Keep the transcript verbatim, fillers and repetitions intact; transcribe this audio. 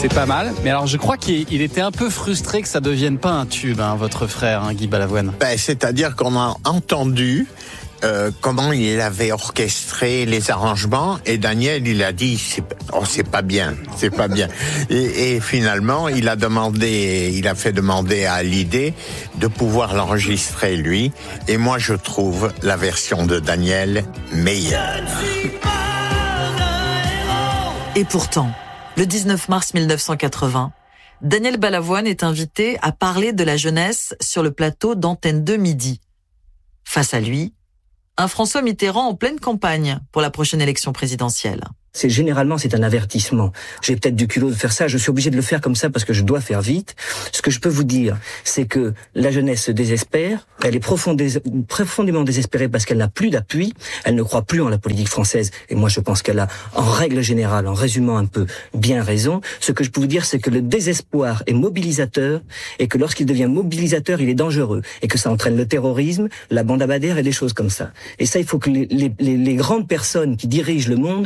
C'est pas mal. Mais alors, je crois qu'il il était un peu frustré que ça devienne pas un tube, hein, votre frère, hein, Guy Balavoine. Ben, c'est-à-dire qu'on a entendu euh, comment il avait orchestré les arrangements, et Daniel, il a dit, c'est, oh, c'est pas bien, c'est pas bien. Et, et finalement, il a demandé, il a fait demander à Hallyday de pouvoir l'enregistrer lui. Et moi, je trouve la version de Daniel meilleure. Et pourtant, le dix-neuf mars mille neuf cent quatre-vingts, Daniel Balavoine est invité à parler de la jeunesse sur le plateau d'Antenne deux Midi. Face à lui, un François Mitterrand en pleine campagne pour la prochaine élection présidentielle. C'est généralement, c'est un avertissement. J'ai peut-être du culot de faire ça, je suis obligé de le faire comme ça parce que je dois faire vite. Ce que je peux vous dire, c'est que la jeunesse se désespère, elle est profondément désespérée parce qu'elle n'a plus d'appui, elle ne croit plus en la politique française, et moi je pense qu'elle a, en règle générale, en résumant un peu, bien raison. Ce que je peux vous dire, c'est que le désespoir est mobilisateur, et que lorsqu'il devient mobilisateur, il est dangereux, et que ça entraîne le terrorisme, la bande à Bader et des choses comme ça. Et ça, il faut que les, les, les grandes personnes qui dirigent le monde